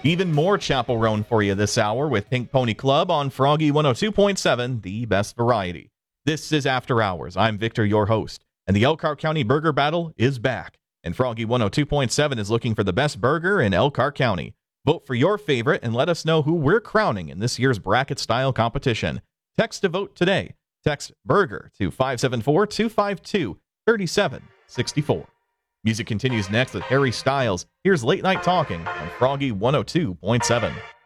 Even more Chapel Roan for you this hour with Pink Pony Club on Froggy 102.7, the best variety. This is After Hours. I'm Victor, your host, and the Elkhart County Burger Battle is back. And Froggy 102.7 is looking for the best burger in Elkhart County. Vote for your favorite and let us know who we're crowning in this year's bracket-style competition. Text to vote today. Text BURGER to 574-252-3764. Music continues next with Harry Styles. Here's Late Night Talking on Froggy 102.7.